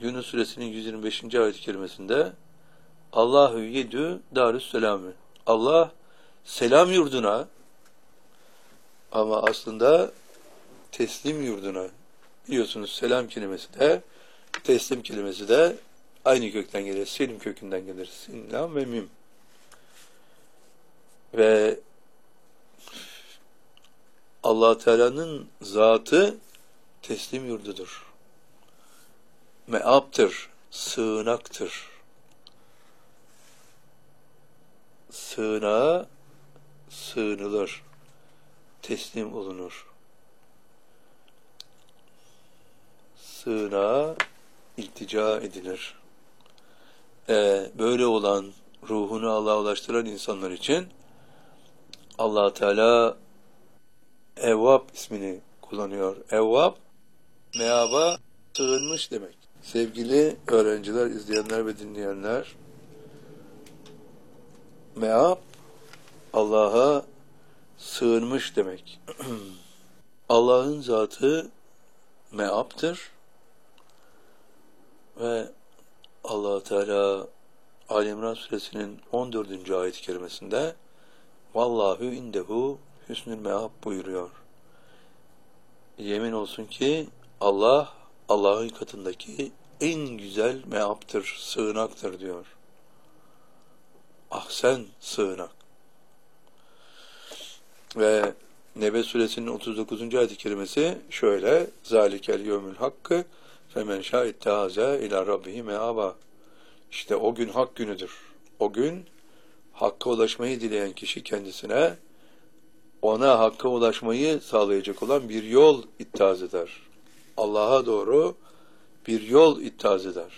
Yunus suresinin 125. ayet-i kerimesinde Allahu yedü darüsselamü. Allah selam yurduna, ama aslında teslim yurduna. Biliyorsunuz selam kelimesi de teslim kelimesi de aynı kökten gelir. Selim kökünden gelir. Sinlam ve mim. Ve Allah Teala'nın zatı teslim yurdudur. Meaptır, sığınaktır. Sığınağa sığınılır, teslim olunur. Sığınağa iltica edilir. Böyle olan, ruhunu Allah'a ulaştıran insanlar için Allah Teala Evvab ismini kullanıyor. Evvab, meaba sığınmış demek. Sevgili öğrenciler, izleyenler ve dinleyenler, meab, Allah'a sığınmış demek. Allah'ın zatı meaptır ve Allah Teala Ali İmran suresinin 14. ayet-i kerimesinde Vallahu indehu hüsnül meab buyuruyor. Yemin olsun ki Allah, Allah'ın katındaki en güzel meaptır, sığınaktır diyor. Ahsen sığınak. Ve Nebe suresinin 39. ayet-i kerimesi şöyle: Zalikel yevmül hakkı femen şâ'ittehaze ila rabbihi me'aba. İşte o gün hak günüdür. O gün hakka ulaşmayı dileyen kişi kendisine ona hakka ulaşmayı sağlayacak olan bir yol ittihaz eder. Allah'a doğru bir yol ittihaz eder.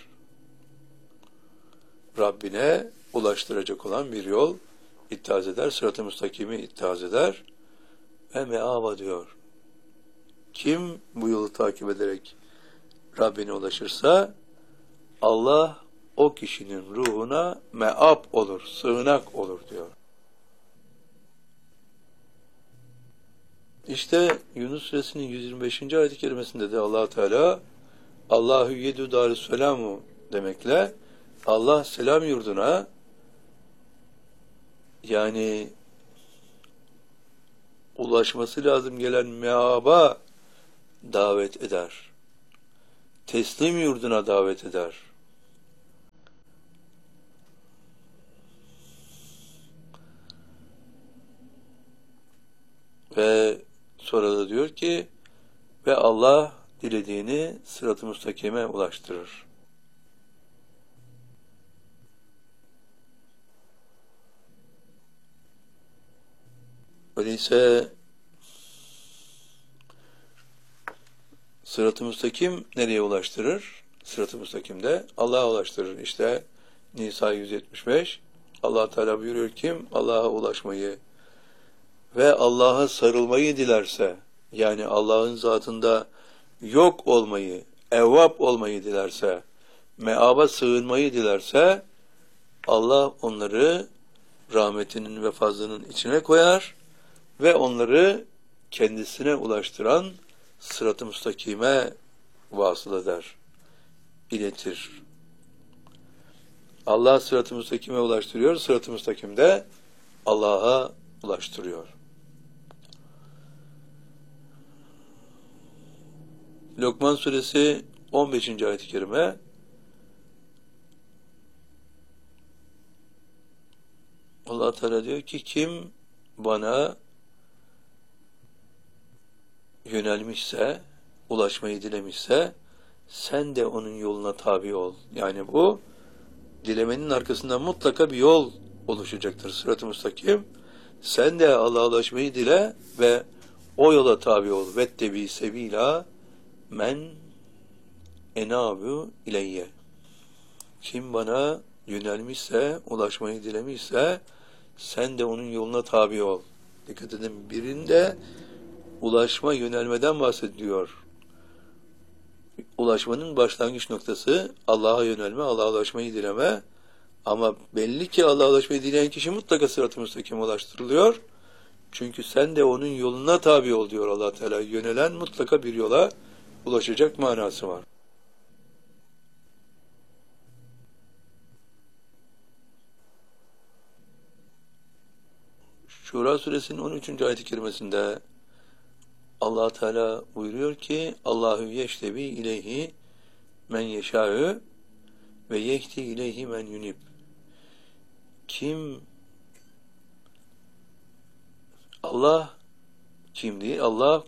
Rabbine ulaştıracak olan bir yol ittihaz eder. Sırat-ı müstakimi ittihaz eder. Ve me'aba diyor. Kim bu yolu takip ederek Rabbine ulaşırsa Allah o kişinin ruhuna me'ab olur, sığınak olur diyor. İşte Yunus suresinin 125. ayet-i kerimesinde de Allah Teala Allahu yedü darüsselamu demekle Allah selam yurduna, yani ulaşması lazım gelen meaba davet eder. Teslim yurduna davet eder. Ve sonra da diyor ki ve Allah dilediğini sırat-ı müstakime ulaştırır. Öyleyse sırat-ı müstakim nereye ulaştırır? Sırat-ı müstakimde Allah'a ulaştırır. İşte Nisa 175 Allah Teala buyuruyor, kim Allah'a ulaşmayı ve Allah'a sarılmayı dilerse, yani Allah'ın zatında yok olmayı, evvab olmayı dilerse, meaba sığınmayı dilerse Allah onları rahmetinin ve fazlının içine koyar ve onları kendisine ulaştıran sırat-ı müstakime vasıl eder, iletir. Allah sırat-ı müstakime ulaştırıyor, sırat-ı müstakimde Allah'a ulaştırıyor. Lokman suresi 15. ayet-i kerime Allah Teala diyor ki kim bana yönelmişse, ulaşmayı dilemişse sen de onun yoluna tabi ol. Yani bu dilemenin arkasında mutlaka bir yol oluşacaktır. Sırat-ı müstakim. Sen de Allah'a ulaşmayı dile ve o yola tabi ol. Vettebi sebila men enabu ileyye. Kim bana yönelmişse, ulaşmayı dilemişse sen de onun yoluna tabi ol. Dikkat edin, birinde ulaşma, yönelmeden bahsediyor. Ulaşmanın başlangıç noktası Allah'a yönelme, Allah'a ulaşmayı dileme. Ama belli ki Allah'a ulaşmayı dileyen kişi mutlaka sırat-ı müstakime ulaştırılıyor. Çünkü sen de onun yoluna tabi ol diyor Allah Teala. Yönelen mutlaka bir yola ulaşacak manası var. Şura suresinin 13. ayet-i kerimesinde Allah Teala buyuruyor ki Allahu yeştebi ileyhi men yeşâ'ü ve yehdi ileyhi men yunib. Kim Allah kimdi?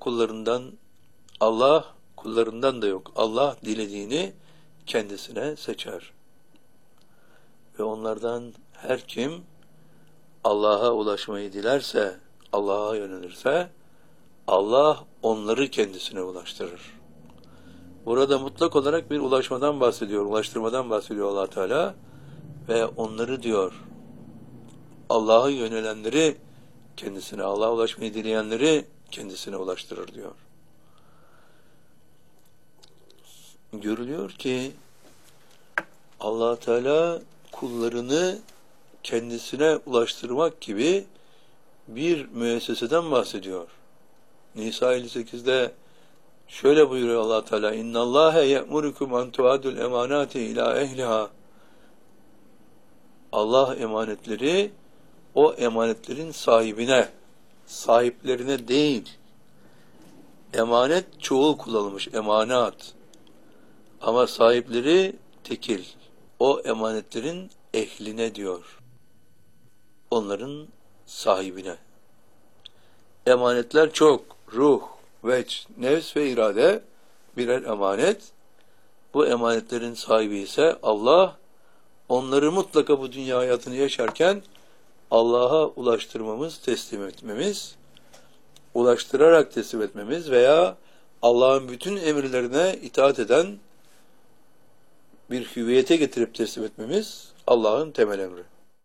Allah kullarından da yok. Allah dilediğini kendisine seçer. Ve onlardan her kim Allah'a ulaşmayı dilerse, Allah'a yönelirse Allah onları kendisine ulaştırır. Burada mutlak olarak bir ulaşmadan bahsediyor, ulaştırmadan bahsediyor Allah Teala ve onları diyor Allah'a yönelenleri kendisine, Allah'a ulaşmayı dileyenleri kendisine ulaştırır diyor. Görülüyor ki Allah Teala kullarını kendisine ulaştırmak gibi bir müesseseden bahsediyor. Nisa 58'de şöyle buyuruyor Allah Teala: "İnnallâhe ye'murukum en tu'adul emanati ila ehliha." Allah emanetleri o emanetlerin sahiplerine değil. Emanet çoğul kullanılmış, emanat. Ama sahipleri tekil. O emanetlerin ehline diyor. Onların sahibine. Emanetler çok. Ruh, veç, nefs ve irade birer emanet. Bu emanetlerin sahibi ise Allah. Onları mutlaka bu dünya hayatını yaşarken Allah'a ulaştırmamız, teslim etmemiz, ulaştırarak teslim etmemiz veya Allah'ın bütün emirlerine itaat eden bir hüviyete getirip teslim etmemiz Allah'ın temel emri.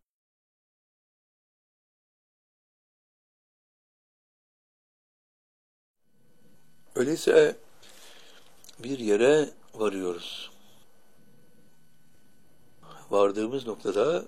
Öyleyse bir yere varıyoruz. Vardığımız noktada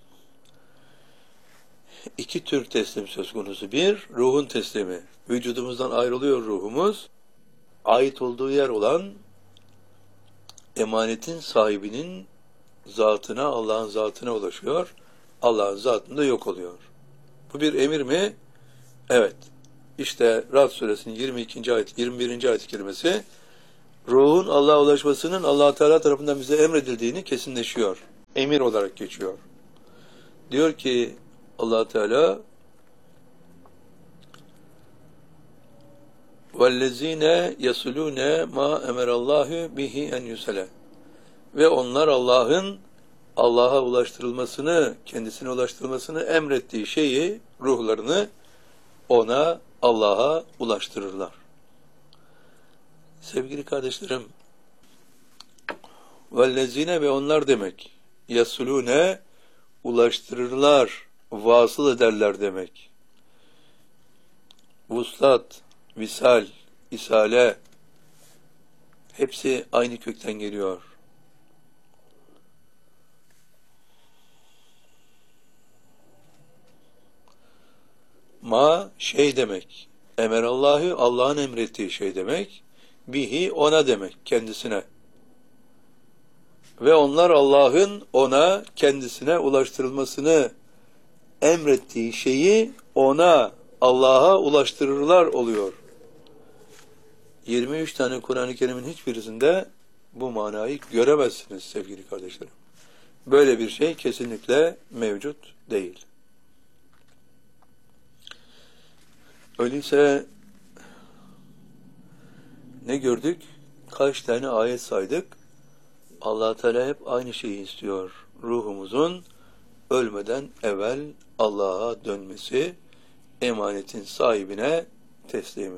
iki tür teslim söz konusu. Bir, ruhun teslimi. Vücudumuzdan ayrılıyor ruhumuz. Ait olduğu yer olan emanetin sahibinin zatına, Allah'ın zatına ulaşıyor. Allah'ın zatında yok oluyor. Bu bir emir mi? Evet. İşte Ra'd suresinin 22. ayet, 21. ayet-i kerimesi ruhun Allah'a ulaşmasının Allah Teala tarafından bize emredildiğini kesinleşiyor. Emir olarak geçiyor. Diyor ki Allah Teala وَالَّذ۪ينَ يَصُلُونَ مَا اَمَرَ اللّٰهُ بِهِ اَنْ يُسَلَ. Ve onlar Allah'ın Allah'a ulaştırılmasını, kendisine ulaştırılmasını emrettiği şeyi, ruhlarını ona, Allah'a ulaştırırlar. Sevgili kardeşlerim, vellezine ve onlar demek, yasulune ulaştırırlar, vasıl ederler demek. Vuslat, visal, isale hepsi aynı kökten geliyor. Ma şey demek. Emerallahu Allah'ın emrettiği şey demek. Bihi ona demek, kendisine. Ve onlar Allah'ın ona, kendisine ulaştırılmasını emrettiği şeyi ona, Allah'a ulaştırırlar oluyor. 23 tane Kur'an-ı Kerim'in hiçbirisinde bu manayı göremezsiniz sevgili kardeşlerim. Böyle bir şey kesinlikle mevcut değil. Öyleyse ne gördük? Kaç tane ayet saydık? Allah Teala hep aynı şeyi istiyor. Ruhumuzun ölmeden evvel Allah'a dönmesi, emanetin sahibine teslimi.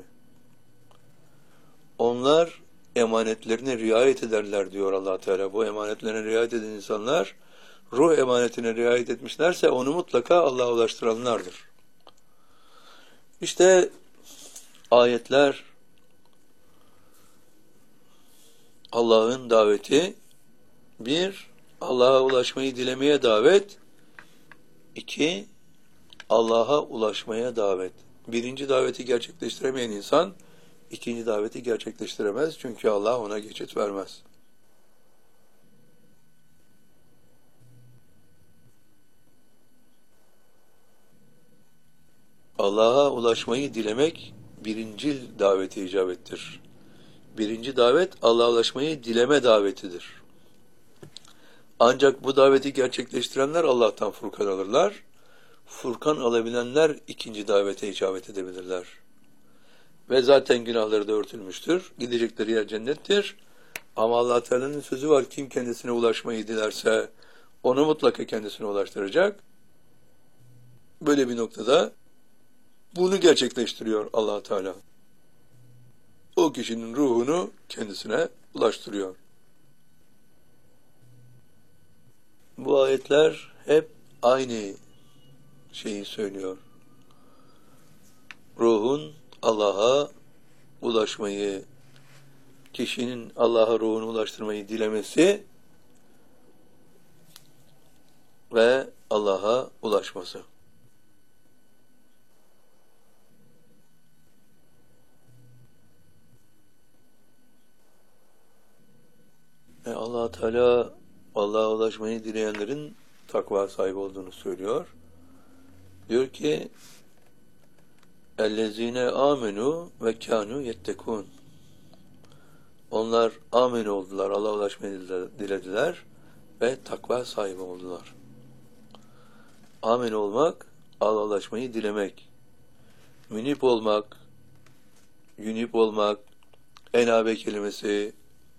Onlar emanetlerine riayet ederler diyor Allah Teala. Bu emanetlerine riayet eden insanlar ruh emanetine riayet etmişlerse onu mutlaka Allah'a ulaştıranlardır. İşte ayetler Allah'ın daveti, bir, Allah'a ulaşmayı dilemeye davet, iki, Allah'a ulaşmaya davet. Birinci daveti gerçekleştiremeyen insan, ikinci daveti gerçekleştiremez. Çünkü Allah ona geçit vermez. Allah'a ulaşmayı dilemek birincil davete icabettir. Birinci davet Allah'a ulaşmayı dileme davetidir. Ancak bu daveti gerçekleştirenler Allah'tan Furkan alırlar. Furkan alabilenler ikinci davete icabet edebilirler. Ve zaten günahları da örtülmüştür. Gidecekleri yer cennettir. Ama Allah Teala'nın sözü var, kim kendisine ulaşmayı dilerse onu mutlaka kendisine ulaştıracak. Böyle bir noktada bunu gerçekleştiriyor Allah Teala. O kişinin ruhunu kendisine ulaştırıyor. Bu ayetler hep aynı şeyi söylüyor. Ruhun Allah'a ulaşmayı, kişinin Allah'a ruhunu ulaştırmayı dilemesi ve Allah'a ulaşması. Allah Teala Allah'a ulaşmayı dileyenlerin takva sahibi olduğunu söylüyor. Diyor ki اَلَّذ۪ينَ آمَنُوا وَكَانُوا يَتَّكُونَ. Onlar amin oldular, Allah'a ulaşmayı dilediler ve takva sahibi oldular. Amin olmak, Allah'a ulaşmayı dilemek. Münip olmak, yünip olmak, enabe kelimesi,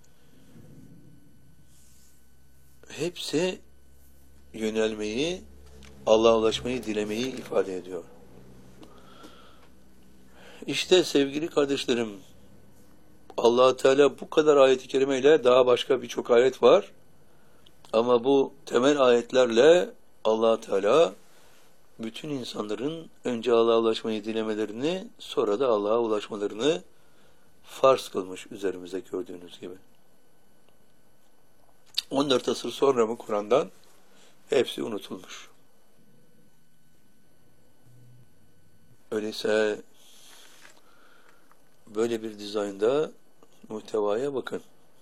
hepsi yönelmeyi, Allah'a ulaşmayı dilemeyi ifade ediyor. İşte sevgili kardeşlerim, Allah Teala bu kadar ayet-i kerimeyle, daha başka birçok ayet var. Ama bu temel ayetlerle Allah Teala bütün insanların önce Allah'a ulaşmayı dilemelerini, sonra da Allah'a ulaşmalarını farz kılmış üzerimize, gördüğünüz gibi. 14 asır sonra mı Kur'an'dan hepsi unutulmuş. Öyleyse böyle bir dizaynda muhtevaya bakın.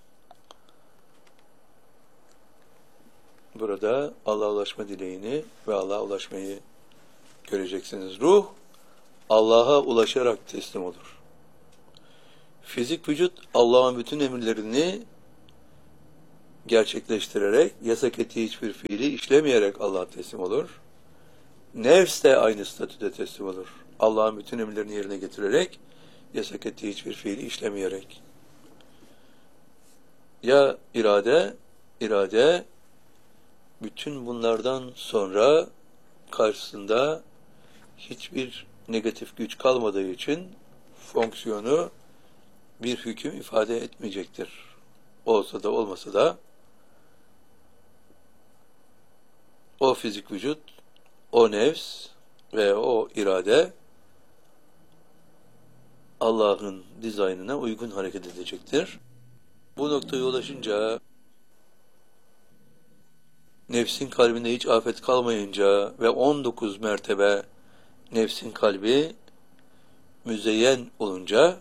Burada Allah'a ulaşma dileğini ve Allah'a ulaşmayı göreceksiniz. Ruh Allah'a ulaşarak teslim olur. Fizik vücut Allah'ın bütün emirlerini gerçekleştirerek, yasak ettiği hiçbir fiili işlemeyerek Allah'a teslim olur. Nefs de aynı statüde teslim olur. Allah'ın bütün emirlerini yerine getirerek, yasak ettiği hiçbir fiili işlemeyerek. Ya irade bütün bunlardan sonra karşısında hiçbir negatif güç kalmadığı için fonksiyonu bir hüküm ifade etmeyecektir. Olsa da olmasa da o fizik vücut, o nefs ve o irade Allah'ın dizaynına uygun hareket edecektir. Bu noktaya ulaşınca, nefsin kalbinde hiç afet kalmayınca ve 19 mertebe nefsin kalbi müzeyyen olunca,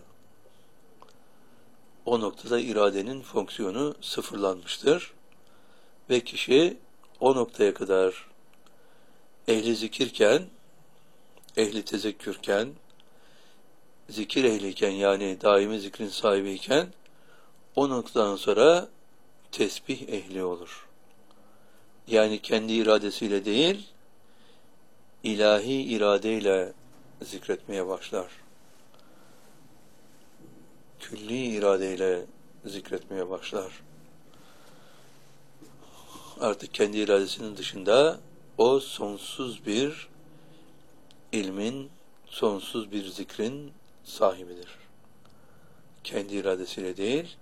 o noktada iradenin fonksiyonu sıfırlanmıştır. Ve kişi o noktaya kadar ehli zikirken, ehli tezekkürken, zikir ehliyken, yani daimi zikrin sahibiyken, o noktadan sonra tesbih ehli olur. Yani kendi iradesiyle değil, ilahi iradeyle zikretmeye başlar. Külli iradeyle zikretmeye başlar. Artık kendi iradesinin dışında o sonsuz bir ilmin, sonsuz bir zikrin sahibidir. Kendi iradesiyle değil,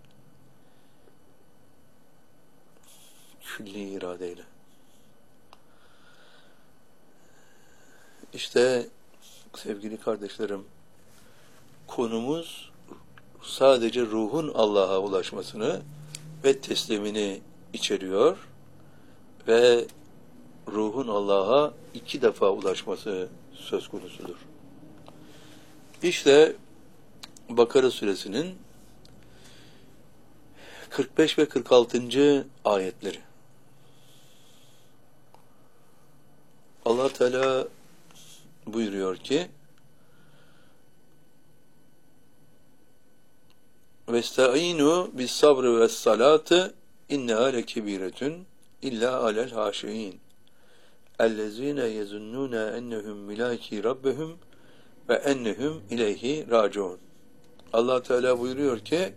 külli iradeyle. İşte sevgili kardeşlerim, konumuz sadece ruhun Allah'a ulaşmasını ve teslimini içeriyor ve ruhun Allah'a 2 defa ulaşması söz konusudur. İşte Bakara suresinin 45 ve 46. ayetleri. Allah Teala buyuruyor ki, Vestaînû bis sabrı ves salâtı inneha lekebiretun illa alel haşiin. Ellezîne yezunnûne ennehum milâki rabbehum ve ennehum ileyhi râciûn. Allah Teala buyuruyor ki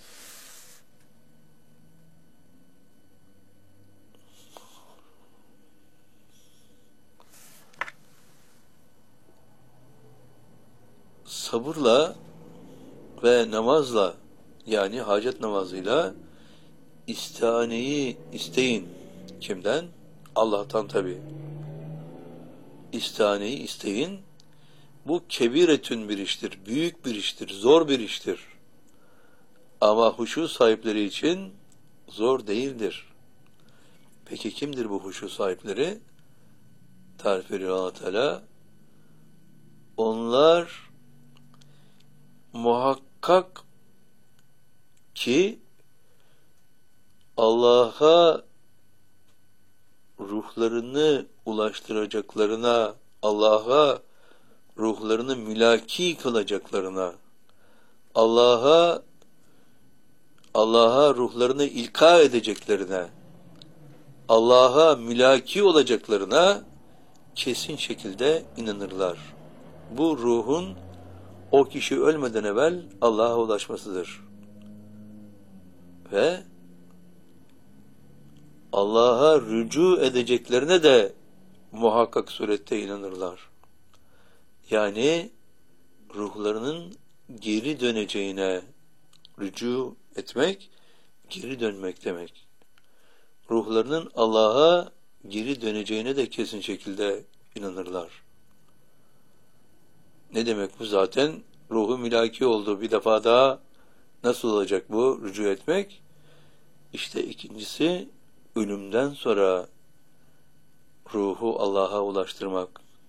sabırla ve namazla, yani hacet namazıyla istihaneyi isteyin. Kimden? Allah'tan tabi. İstihaneyi isteyin. Bu kebiretün bir iştir, büyük bir iştir, zor bir iştir. Ama huşu sahipleri için zor değildir. Peki kimdir bu huşu sahipleri? Tarif veriyor Allah Teala. Onlar muhakkak ki Allah'a ruhlarını ulaştıracaklarına, Allah'a ruhlarını mülaki kılacaklarına, Allah'a ruhlarını ilka edeceklerine, Allah'a mülaki olacaklarına kesin şekilde inanırlar. Bu ruhun o kişi ölmeden evvel Allah'a ulaşmasıdır. Ve Allah'a rücu edeceklerine de muhakkak surette inanırlar. Yani ruhlarının geri döneceğine, rücu etmek, geri dönmek demek. Ruhlarının Allah'a geri döneceğine de kesin şekilde inanırlar. Ne demek bu zaten? Ruhu mülaki oldu. Bir defa daha nasıl olacak bu rücu etmek? İşte ikincisi ölümden sonra ruhu Allah'a ulaştırmak.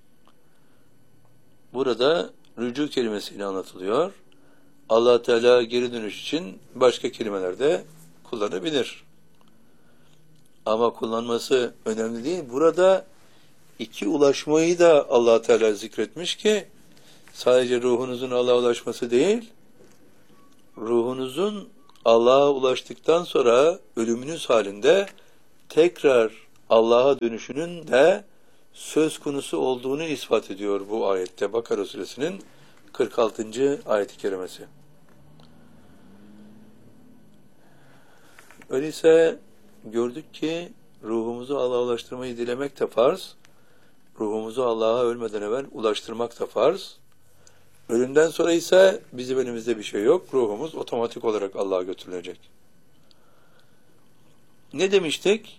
Burada rücu kelimesiyle anlatılıyor. Allah Teala geri dönüş için başka kelimelerde kullanabilir. Ama kullanması önemli değil. Burada iki ulaşmayı da Allah Teala zikretmiş ki sadece ruhunuzun Allah'a ulaşması değil, ruhunuzun Allah'a ulaştıktan sonra ölümünüz halinde tekrar Allah'a dönüşünün de söz konusu olduğunu ispat ediyor bu ayette. Bakara suresinin 46. ayet-i kerimesi. Öyleyse gördük ki ruhumuzu Allah'a ulaştırmayı dilemek de farz, ruhumuzu Allah'a ölmeden evvel ulaştırmak da farz. Ölümden sonra ise bizim elimizde bir şey yok. Ruhumuz otomatik olarak Allah'a götürülecek. Ne demiştik?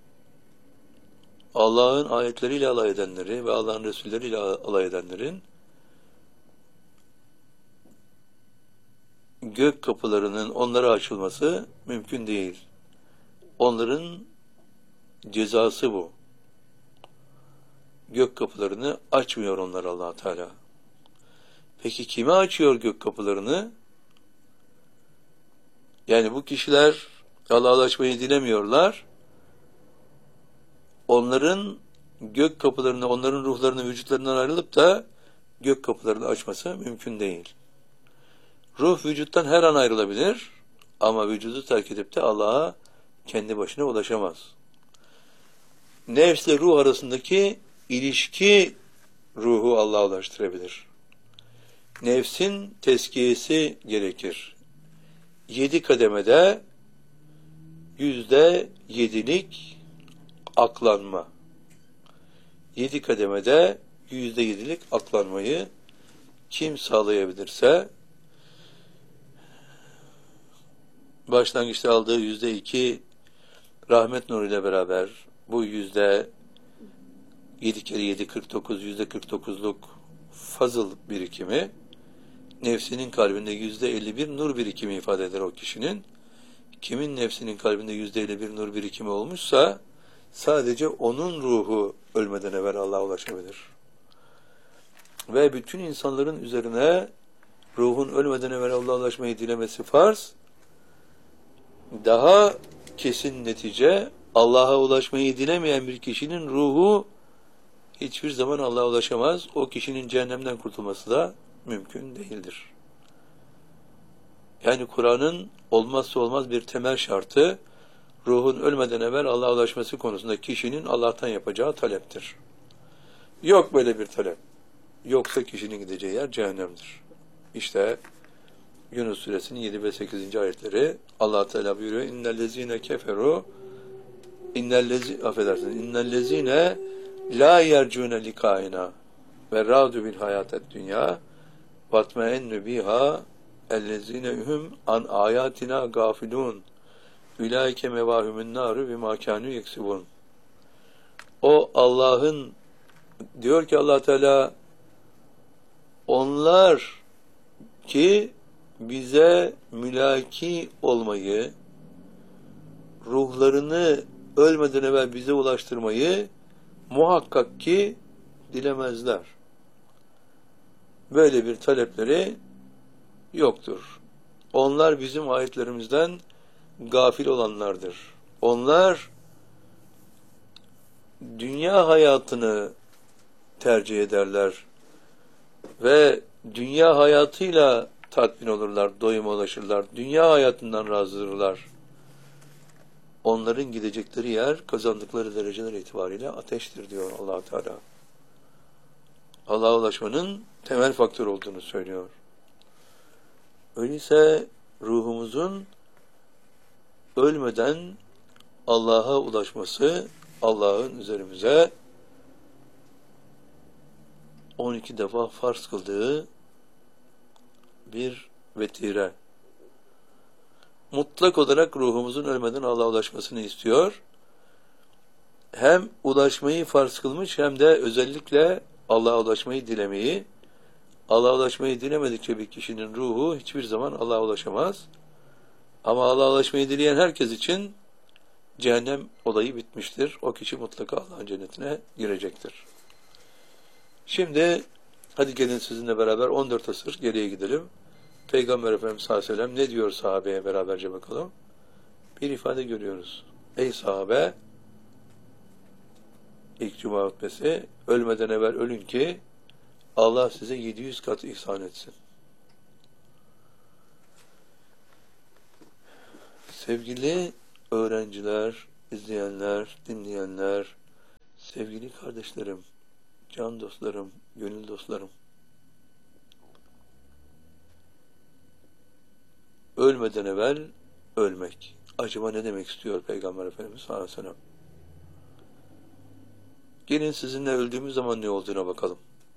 Allah'ın ayetleriyle alay edenleri ve Allah'ın Resulleriyle alay edenlerin gök kapılarının onlara açılması mümkün değil. Onların cezası bu. Gök kapılarını açmıyor onlar Allah Teala. Peki kime açıyor gök kapılarını? Yani bu kişiler Allah'a ulaşmayı dilemiyorlar. Onların gök kapılarını, onların ruhlarını vücutlarından ayrılıp da gök kapılarını açması mümkün değil. Ruh vücuttan her an ayrılabilir ama vücudu terk edip de Allah'a kendi başına ulaşamaz. Nefsle ruh arasındaki ilişki ruhu Allah'a ulaştırabilir. Nefsin tezkiyesi gerekir. 7 kademede %7'lik aklanma. 7 kademede %7'lik aklanmayı kim sağlayabilirse başlangıçta aldığı %2 rahmet nuru ile beraber bu %7 kere 7 49 %49'luk fazıl birikimi nefsinin kalbinde %51 nur birikimi ifade eder o kişinin. Kimin nefsinin kalbinde %51 nur birikimi olmuşsa sadece onun ruhu ölmeden evvel Allah'a ulaşabilir. Ve bütün insanların üzerine ruhun ölmeden evvel Allah'a ulaşmayı dilemesi farz. Daha kesin netice Allah'a ulaşmayı dilemeyen bir kişinin ruhu hiçbir zaman Allah'a ulaşamaz. O kişinin cehennemden kurtulması da mümkün değildir. Yani Kur'an'ın olmazsa olmaz bir temel şartı, ruhun ölmeden evvel Allah'a ulaşması konusunda kişinin Allah'tan yapacağı taleptir. Yok böyle bir talep. Yoksa kişinin gideceği yer cehennemdir. İşte Yunus suresinin 7 ve 8. ayetleri Allah Teala buyuruyor. İnnellezine keferu innellezine la yercune likaina ve radu bil hayatet dünya vatmeennu biha ellezine hum an ayatina gafilun ulaike mevahumun naru bima kanu yeksibun. O Allah'ın diyor ki Allah Teala, onlar ki bize mülaki olmayı, ruhlarını ölmeden evvel bize ulaştırmayı muhakkak ki dilemezler. Böyle bir talepleri yoktur. Onlar bizim ayetlerimizden gafil olanlardır. Onlar dünya hayatını tercih ederler ve dünya hayatıyla tatmin olurlar, doyuma ulaşırlar. Dünya hayatından razıdırlar. Onların gidecekleri yer, kazandıkları dereceler itibariyle ateştir diyor Allah Teala. Allah'a ulaşmanın temel faktör olduğunu söylüyor. Öyleyse ruhumuzun ölmeden Allah'a ulaşması, Allah'ın üzerimize 12 defa farz kıldığı bir vetire. Mutlak olarak ruhumuzun ölmeden Allah'a ulaşmasını istiyor. Hem ulaşmayı farz kılmış hem de özellikle Allah'a ulaşmayı dilemeyi. Allah'a ulaşmayı dilemedikçe bir kişinin ruhu hiçbir zaman Allah'a ulaşamaz. Ama Allah'a ulaşmayı dileyen herkes için cehennem olayı bitmiştir. O kişi mutlaka Allah'ın cennetine girecektir. Şimdi hadi gelin sizinle beraber 14 asır geriye gidelim. Peygamber Efendimiz sallallahu aleyhi ve sellem ne diyor sahabeye, beraberce bakalım. Bir ifade görüyoruz. Ey sahabe, ilk cuma hutbesi, ölmeden evvel ölün ki Allah size 700 kat ihsan etsin. Sevgili öğrenciler, izleyenler, dinleyenler, sevgili kardeşlerim, can dostlarım, gönül dostlarım, ölmeden evvel ölmek. Acaba ne demek istiyor Peygamber Efendimiz sallallahu aleyhi ve sellem? Gelin sizinle öldüğümüz zaman ne olduğuna bakalım.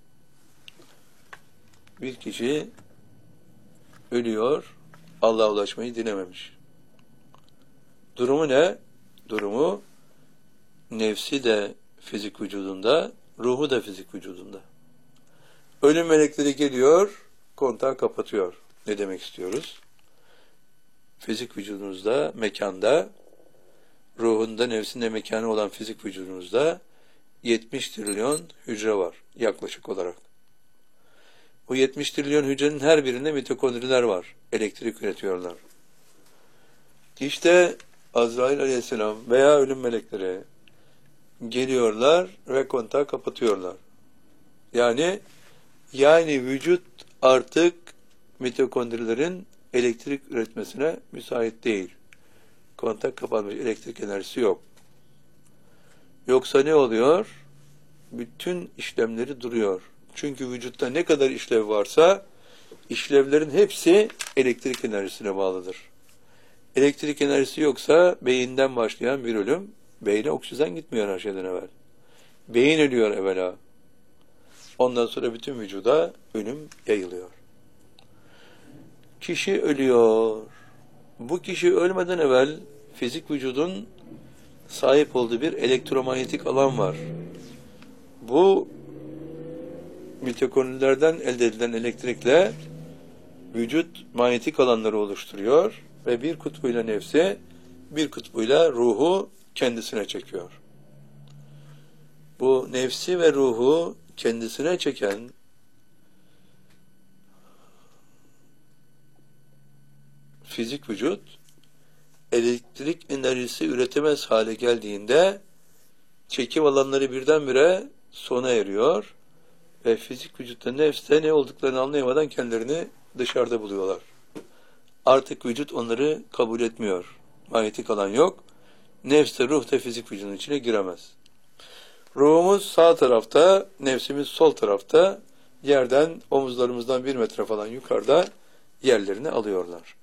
Bir kişi ölüyor, Allah'a ulaşmayı dilememiş. Durumu ne? Durumu nefsi de fizik vücudunda, ruhu da fizik vücudunda. Ölüm melekleri geliyor, kontağı kapatıyor. Ne demek istiyoruz? Fizik vücudunuzda, mekanda, ruhunda, nefsinde mekanı olan fizik vücudunuzda 70 trilyon hücre var yaklaşık olarak. Bu 70 trilyon hücrenin her birinde mitokondriler var. Elektrik üretiyorlar. İşte Azrail aleyhisselam veya ölüm melekleri geliyorlar ve kontağı kapatıyorlar. Yani vücut artık mitokondrilerin elektrik üretmesine müsait değil. Kontak kapanmış, elektrik enerjisi yok. Yoksa ne oluyor? Bütün işlemleri duruyor. Çünkü vücutta ne kadar işlev varsa işlevlerin hepsi elektrik enerjisine bağlıdır. Elektrik enerjisi yoksa beyinden başlayan bir ölüm, beyne oksijen gitmiyor her şeyden evvel. Beyin ölüyor evvela. Ondan sonra bütün vücuda ölüm yayılıyor. Kişi ölüyor. Bu kişi ölmeden evvel fizik vücudun sahip olduğu bir elektromanyetik alan var. Bu mitokondrilerden elde edilen elektrikle vücut manyetik alanları oluşturuyor ve bir kutbuyla nefsi, bir kutbuyla ruhu kendisine çekiyor. Bu nefsi ve ruhu kendisine çeken fizik vücut elektrik enerjisi üretemez hale geldiğinde çekim alanları birdenbire sona eriyor ve fizik vücutta nefste ne olduklarını anlayamadan kendilerini dışarıda buluyorlar. Artık vücut onları kabul etmiyor. Manyetik alan yok. Nefs de ruh da fizik vücudun içine giremez. Ruhumuz sağ tarafta, nefsimiz sol tarafta, yerden, omuzlarımızdan 1 metre falan yukarıda yerlerini alıyorlar.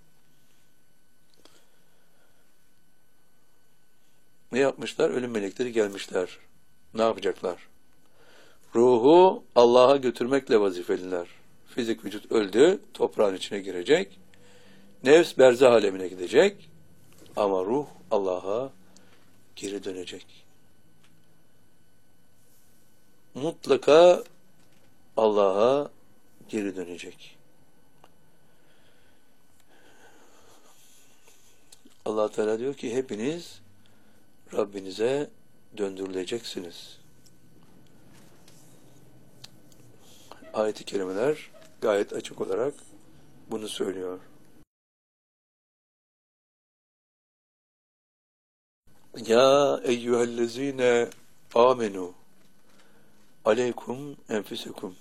Ne yapmışlar? Ölüm melekleri gelmişler. Ne yapacaklar? Ruhu Allah'a götürmekle vazifeliler. Fizik vücut öldü, toprağın içine girecek. Nefs berzah alemine gidecek. Ama ruh Allah'a geri dönecek. Mutlaka Allah'a geri dönecek. Allah Teala diyor ki hepiniz Rabbinize döndürüleceksiniz. Ayet-i kerimeler gayet açık olarak bunu söylüyor. Ya eyyühellezine amenu aleykum enfusekum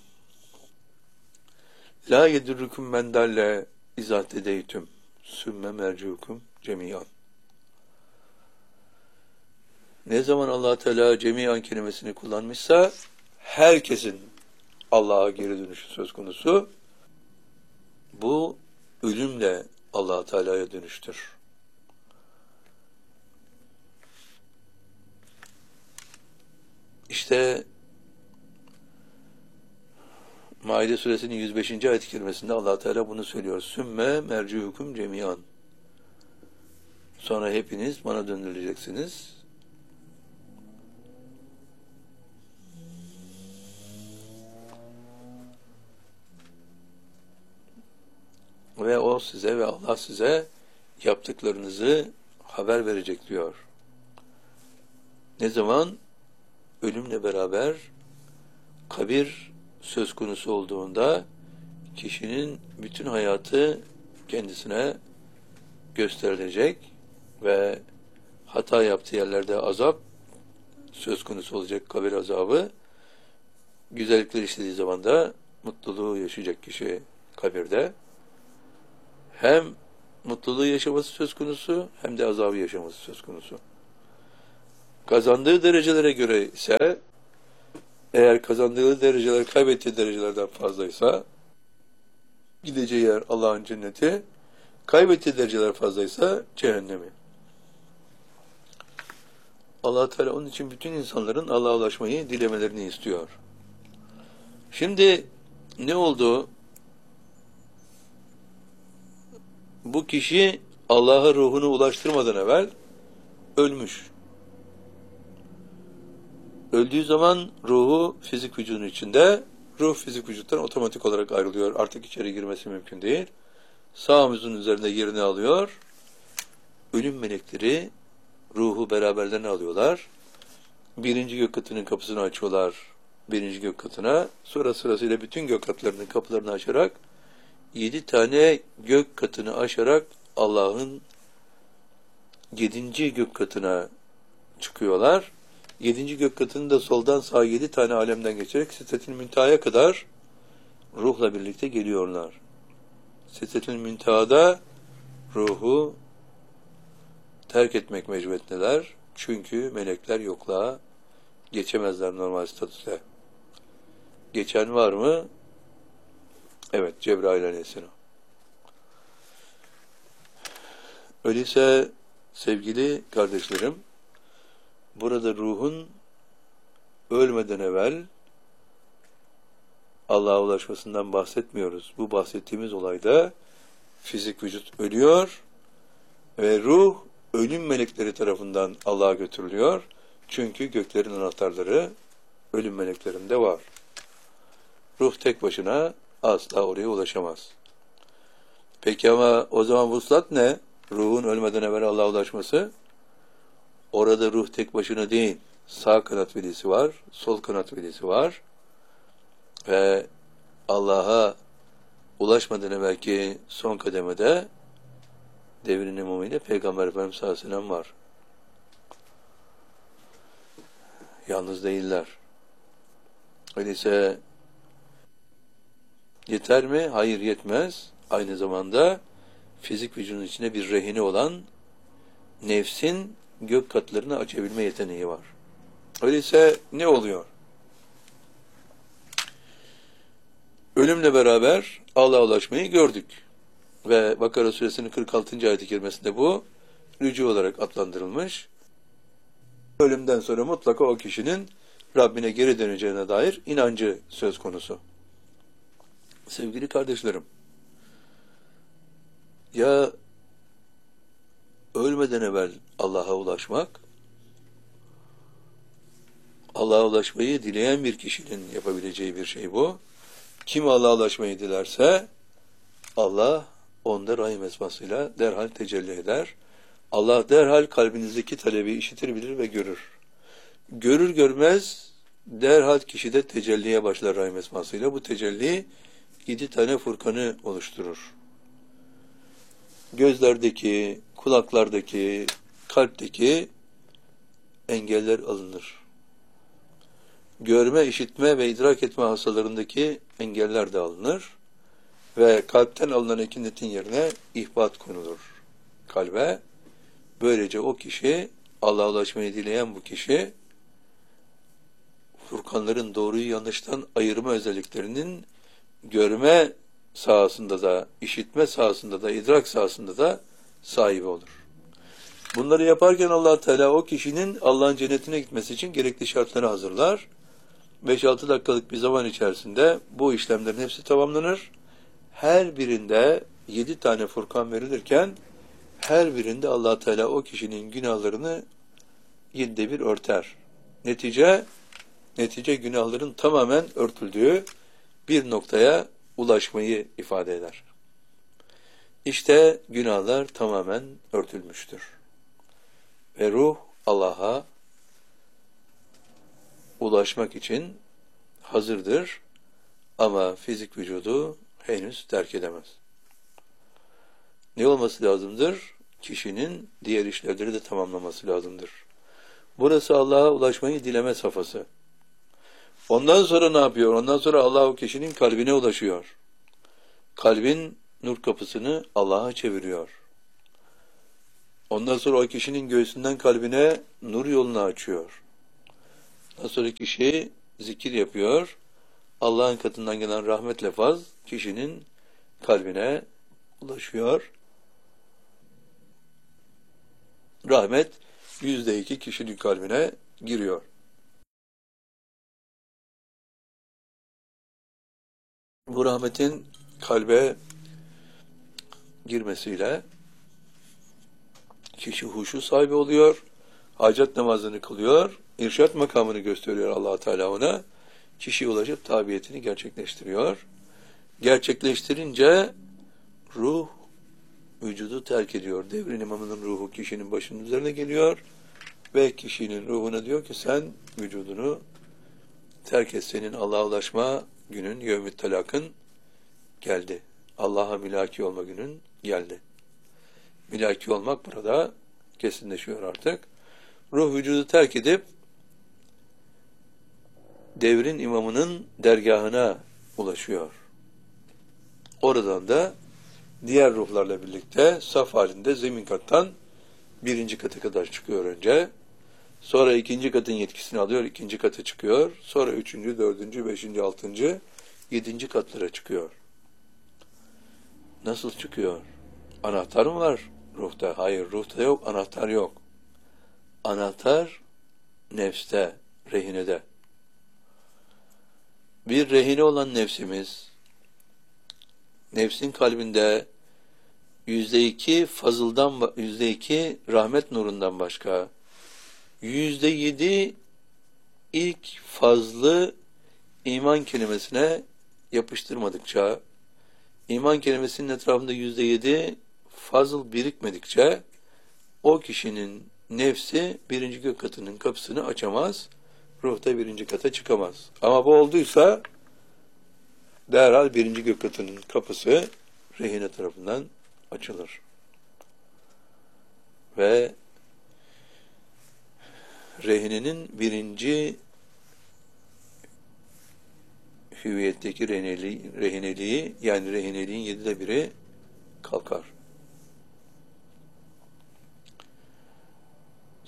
la yedurrukum men dalle izâ tedeytüm sümme merciukum cemiyan. Ne zaman Allah Teala cemiyan kelimesini kullanmışsa herkesin Allah'a geri dönüşü söz konusu. Bu ölümle Allah Teala'ya dönüştür. İşte Maide suresinin 105. ayet-i kerimesinde Allah Teala bunu söylüyor. Sümme merciukum cemiyan. Sonra hepiniz bana döndürüleceksiniz. Ve o size ve Allah size yaptıklarınızı haber verecek diyor. Ne zaman? Ölümle beraber kabir söz konusu olduğunda kişinin bütün hayatı kendisine gösterilecek ve hata yaptığı yerlerde azap söz konusu olacak, kabir azabı. Güzellikler işlediği zaman da mutluluğu yaşayacak kişi kabirde. Hem mutluluğu yaşaması söz konusu hem de azabı yaşaması söz konusu. Kazandığı derecelere göre ise eğer kazandığı dereceler kaybettiği derecelerden fazlaysa gideceği yer Allah'ın cenneti, kaybettiği dereceler fazlaysa cehennemi. Allah Teala onun için bütün insanların Allah'a ulaşmayı dilemelerini istiyor. Şimdi ne oldu? Bu kişi Allah'a ruhunu ulaştırmadan evvel ölmüş. Öldüğü zaman ruhu fizik vücudun içinde, ruh fizik vücuttan otomatik olarak ayrılıyor. Artık içeri girmesi mümkün değil. Sağ omuzun üzerinde yerini alıyor. Ölüm melekleri ruhu beraberlerine alıyorlar. 1. gök katının kapısını açıyorlar. 1. gök katına. Sonra sırasıyla bütün gök katlarının kapılarını açarak 7 tane gök katını aşarak Allah'ın 7. gök katına çıkıyorlar. 7. gök katını da soldan sağa 7 tane alemden geçerek Sidretül Münteha'ya kadar ruhla birlikte geliyorlar. Sidretül Münteha'da ruhu terk etmek mecburiyetindeler. Çünkü melekler yokluğa geçemezler normal statüste. Geçen var mı? Evet, Cebrail Aleyhisselam. Öyleyse sevgili kardeşlerim, burada ruhun ölmeden evvel Allah'a ulaşmasından bahsetmiyoruz. Bu bahsettiğimiz olayda fizik vücut ölüyor ve ruh ölüm melekleri tarafından Allah'a götürülüyor. Çünkü göklerin anahtarları ölüm meleklerinde var. Ruh tek başına asla oraya ulaşamaz. Peki ama o zaman vuslat ne? Ruhun ölmeden evvel Allah'a ulaşması. Orada ruh tek başına değil. Sağ kanat velisi var, sol kanat velisi var. Ve Allah'a ulaşmadan evvelki son kademede devrin imamıyla Peygamber Efendimiz sallallahu aleyhi ve sellem var. Yalnız değiller. Öyleyse yeter mi? Hayır, yetmez. Aynı zamanda fizik vücudun içinde bir rehine olan nefsin gök katlarını açabilme yeteneği var. Öyleyse ne oluyor? Ölümle beraber Allah'a ulaşmayı gördük. Ve Bakara suresinin 46. ayet-i kerimesinde bu rücu olarak adlandırılmış. Ölümden sonra mutlaka o kişinin Rabbine geri döneceğine dair inancı söz konusu. Sevgili kardeşlerim, ya ölmeden evvel Allah'a ulaşmak, Allah'a ulaşmayı dileyen bir kişinin yapabileceği bir şey bu. Kim Allah'a ulaşmayı dilerse, Allah onda rahim esmasıyla derhal tecelli eder. Allah derhal kalbinizdeki talebi işitir, bilir ve görür. Görür görmez derhal kişide tecelliye başlar rahim esmasıyla. Bu tecelli 7 tane furkanı oluşturur. Gözlerdeki, kulaklardaki, kalpteki engeller alınır. Görme, işitme ve idrak etme hastalarındaki engeller de alınır. Ve kalpten alınan ekinetin yerine ihbat konulur kalbe. Böylece o kişi, Allah'a ulaşmayı dileyen bu kişi, furkanların doğruyu yanlıştan ayırma özelliklerinin görme sahasında da, işitme sahasında da, idrak sahasında da sahibi olur. Bunları yaparken Allah Teala o kişinin Allah'ın cennetine gitmesi için gerekli şartları hazırlar. 5-6 dakikalık bir zaman içerisinde bu işlemlerin hepsi tamamlanır. Her birinde 7 tane furkan verilirken her birinde Allah Teala o kişinin günahlarını 7'de 1 örter. Netice günahların tamamen örtüldüğü bir noktaya ulaşmayı ifade eder. İşte günahlar tamamen örtülmüştür. Ve ruh Allah'a ulaşmak için hazırdır ama fizik vücudu henüz terk edemez. Ne olması lazımdır? Kişinin diğer işlevleri de tamamlaması lazımdır. Burası Allah'a ulaşmayı dileme safhası. Ondan sonra ne yapıyor? Ondan sonra Allah o kişinin kalbine ulaşıyor. Kalbin nur kapısını Allah'a çeviriyor. Ondan sonra o kişinin göğsünden kalbine nur yolunu açıyor. Ondan sonra kişi zikir yapıyor. Allah'ın katından gelen rahmet lefaz kişinin kalbine ulaşıyor. Rahmet %2 kişinin kalbine giriyor. Bu rahmetin kalbe girmesiyle kişi huşu sahibi oluyor, hacet namazını kılıyor, irşat makamını gösteriyor Allah Teala ona, kişiye ulaşıp tabiyetini gerçekleştiriyor. Gerçekleştirince ruh vücudu terk ediyor. Devrin imamının ruhu kişinin başının üzerine geliyor ve kişinin ruhuna diyor ki sen vücudunu terk et, senin Allah'a ulaşma günün, yevmü telakın geldi. Allah'a mülaki olma günün geldi. Mülaki olmak burada kesinleşiyor artık. Ruh vücudu terk edip devrin imamının dergahına ulaşıyor. Oradan da diğer ruhlarla birlikte saf halinde zemin kattan 1. kata kadar çıkıyor önce. Sonra 2. katın yetkisini alıyor, 2. kata çıkıyor. Sonra 3., 4., 5., 6., 7. katlara çıkıyor. Nasıl çıkıyor? Anahtar mı var ruhta? Hayır, ruhta yok, anahtar yok. Anahtar nefste, rehinede. Bir rehine olan nefsimiz, nefsin kalbinde %2 fazıldan, %2 rahmet nurundan başka, %7 ilk fazlı iman kelimesine yapıştırmadıkça, iman kelimesinin etrafında %7 fazıl birikmedikçe, o kişinin nefsi 1. gök katının kapısını açamaz, ruhta 1. kata çıkamaz. Ama bu olduysa, derhal 1. gök katının kapısı rehine tarafından açılır. Ve rehinenin 1. hüviyetteki rehineliği, yani rehineliğin 7'de 1'i kalkar.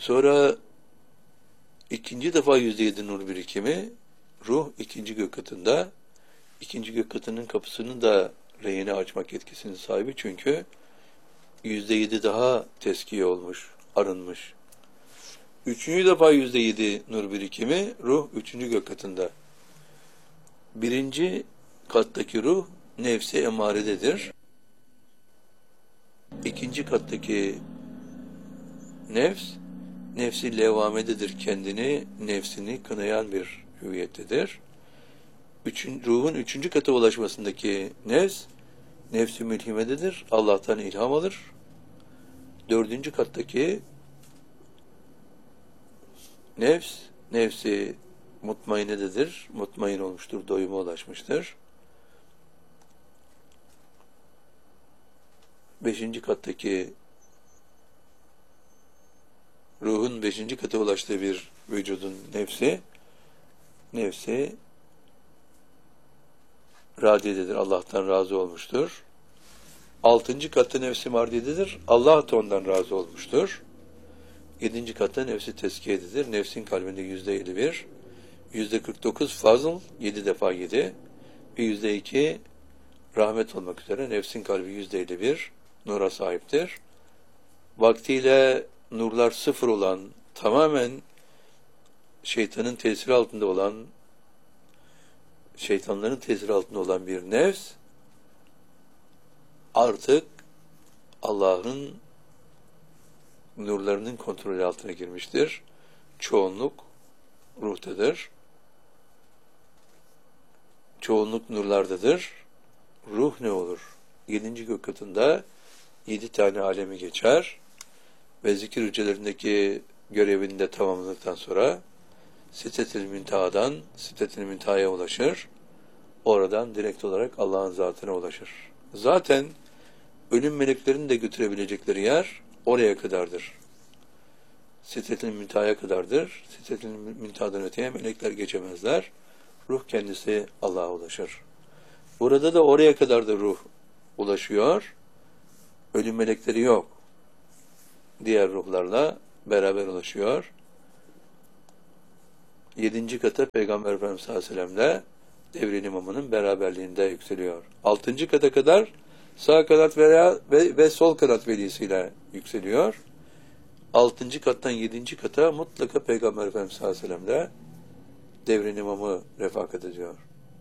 Sonra ikinci defa %7 nur birikimi, ruh ikinci gök katında. İkinci gök katının kapısını da rehine açmak yetkisinin sahibi, çünkü %7 daha teskiye olmuş, arınmış. Üçüncü defa %7 nur birikimi, ruh üçüncü gök katında. Birinci kattaki ruh nefsi emarededir. İkinci kattaki nefsi levamededir. Kendini, nefsini kınayan bir hüviyettedir. Ruhun üçüncü kata ulaşmasındaki nefs-i mülhimededir. Allah'tan ilham alır. Dördüncü kattaki nefsi mutmainededir. Mutmain olmuştur, doyuma ulaşmıştır. Beşinci kattaki ruhun beşinci kata ulaştığı bir vücudun nefsi radiyededir. Allah'tan razı olmuştur. Altıncı katta nefsi mardiyededir. Allah da ondan razı olmuştur. Yedinci katta nefsi teskiyededir. Nefsin kalbinde %51, %49 fazıl, 7 defa 7 ve %2 rahmet olmak üzere nefsin kalbi %51 nura sahiptir. Vaktiyle nurlar sıfır olan, tamamen şeytanın tesiri altında olan, şeytanların tesiri altında olan bir nefs artık Allah'ın nurlarının kontrolü altına girmiştir. Çoğunluk ruhtadır. Çoğunluk nurlardadır. Ruh ne olur? 7. gök katında 7 tane alemi geçer ve zikir hücrelerindeki görevini de tamamladıktan sonra Sidret-i Münteha'ya ulaşır. Oradan direkt olarak Allah'ın zatına ulaşır. Zaten ölüm meleklerinin de götürebilecekleri yer oraya kadardır. Sidret-i Münteha'ya kadardır. Sidret-i Münteha'dan öteye melekler geçemezler. Ruh kendisi Allah'a ulaşır. Burada da oraya kadar da ruh ulaşıyor. Ölüm melekleri yok. Diğer ruhlarla beraber ulaşıyor. 7. kata Peygamber Efendimiz sallallahu aleyhi ve sellem'le devrin imamının beraberliğinde yükseliyor. 6. kata kadar sağ kanat ve sol kanat velisiyle yükseliyor. 6. kattan 7. kata mutlaka Peygamber Efendimiz sallallahu aleyhi ve sellem'le devrin imamı refakat ediyor.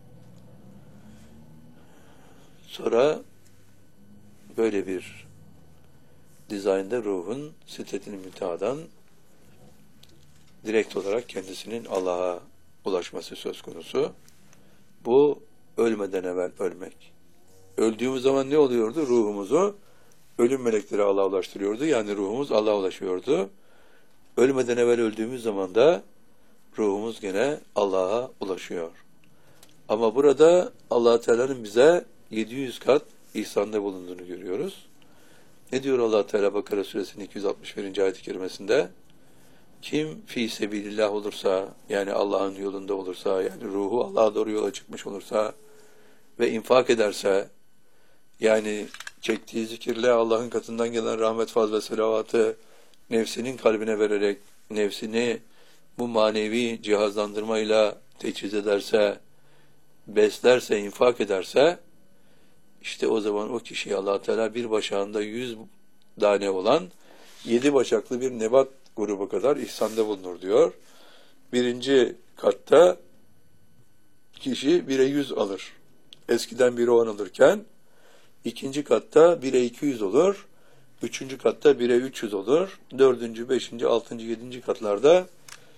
Sonra böyle bir dizaynda ruhun Sidret-i Münteha'dan direkt olarak kendisinin Allah'a ulaşması söz konusu. Bu ölmeden evvel ölmek. Öldüğümüz zaman ne oluyordu? Ruhumuzu ölüm melekleri Allah'a ulaştırıyordu. Yani ruhumuz Allah'a ulaşıyordu. Ölmeden evvel öldüğümüz zaman da ruhumuz gene Allah'a ulaşıyor. Ama burada Allah Teala'nın bize 700 kat ihsanda bulunduğunu görüyoruz. Ne diyor Allah Teala Bakara suresinin 261. ayet-i kerimesinde? Kim fi sebilillah olursa, yani Allah'ın yolunda olursa, yani ruhu Allah'a doğru yola çıkmış olursa ve infak ederse, yani çektiği zikirle Allah'ın katından gelen rahmet, faz ve selavatı nefsinin kalbine vererek nefsini bu manevi cihazlandırmayla teçhiz ederse, beslerse, infak ederse, işte o zaman o kişiye Allah Teala bir başağında 100 tane olan 7 başaklı bir nebat grubu kadar ihsanda bulunur diyor. 1. katta kişi 1'e 100 alır. Eskiden 1'e 10 alırken 2. katta 1'e 200 olur. 3. katta 1'e 300 olur. 4., 5., 6., 7. katlarda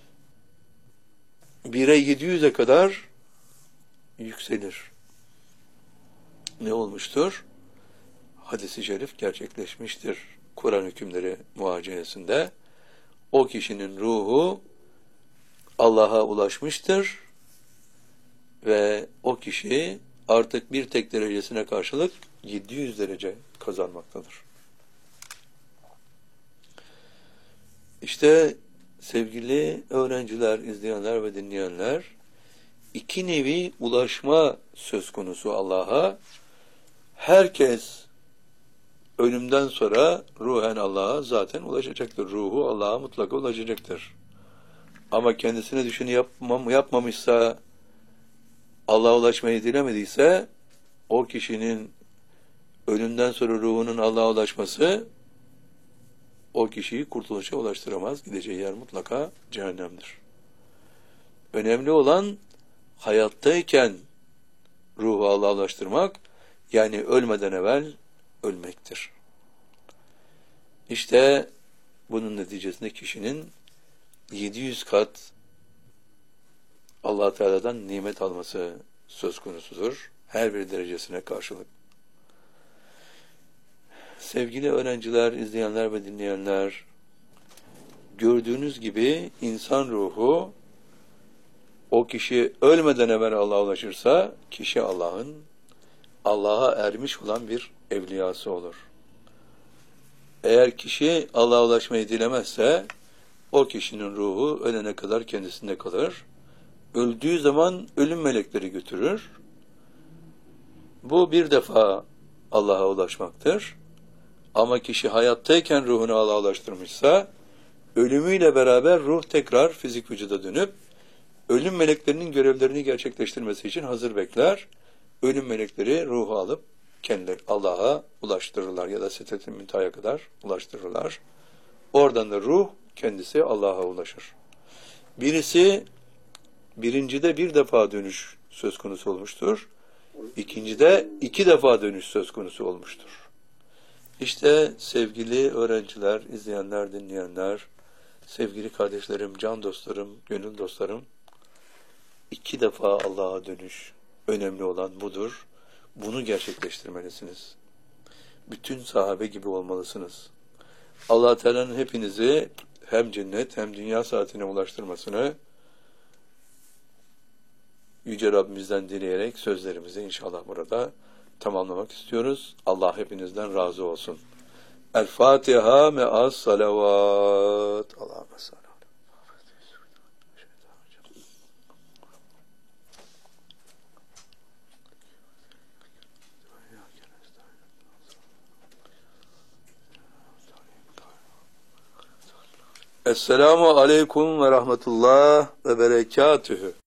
1'e 700'e kadar yükselir. Ne olmuştur? Hadis-i şerif gerçekleşmiştir. Kur'an hükümleri muhaceresinde. O kişinin ruhu Allah'a ulaşmıştır ve o kişi artık bir tek derecesine karşılık 700 derece kazanmaktadır. İşte sevgili öğrenciler, izleyenler ve dinleyenler, iki nevi ulaşma söz konusu Allah'a. Herkes ölümden sonra ruhen Allah'a zaten ulaşacaktır. Ruhu Allah'a mutlaka ulaşacaktır. Ama kendisine düşeni yapmamışsa, Allah'a ulaşmayı dilemediyse, o kişinin ölümden sonra ruhunun Allah'a ulaşması o kişiyi kurtuluşa ulaştıramaz. Gideceği yer mutlaka cehennemdir. Önemli olan hayattayken ruhu Allah'a ulaştırmak, yani ölmeden evvel ölmektir. İşte bunun neticesinde kişinin 700 kat Allah Teala'dan nimet alması söz konusudur. Her bir derecesine karşılık. Sevgili öğrenciler, izleyenler ve dinleyenler, gördüğünüz gibi insan ruhu, o kişi ölmeden evvel Allah'a ulaşırsa, kişi Allah'a ermiş olan bir evliyası olur. Eğer kişi Allah'a ulaşmayı dilemezse, o kişinin ruhu ölene kadar kendisinde kalır. Öldüğü zaman ölüm melekleri götürür. Bu bir defa Allah'a ulaşmaktır. Ama kişi hayattayken ruhunu Allah'a ulaştırmışsa, ölümüyle beraber ruh tekrar fizik vücuda dönüp, ölüm meleklerinin görevlerini gerçekleştirmesi için hazır bekler. Ölüm melekleri ruhu alıp kendileri Allah'a ulaştırırlar ya da Sidret-i Münteha'ya kadar ulaştırırlar. Oradan da ruh kendisi Allah'a ulaşır. Birincide bir defa dönüş söz konusu olmuştur. İkincide 2 defa dönüş söz konusu olmuştur. İşte sevgili öğrenciler, izleyenler, dinleyenler, sevgili kardeşlerim, can dostlarım, gönül dostlarım, 2 defa Allah'a dönüş önemli olan budur. Bunu gerçekleştirmelisiniz. Bütün sahabe gibi olmalısınız. Allah Teala'nın hepinizi hem cennet hem dünya saatine ulaştırmasını Yüce Rabbimizden dileyerek sözlerimizi inşallah burada tamamlamak istiyoruz. Allah hepinizden razı olsun. El Fatiha me'as salavat. Allahümme salli. Esselamu aleyküm ve rahmetullah ve berekatühü.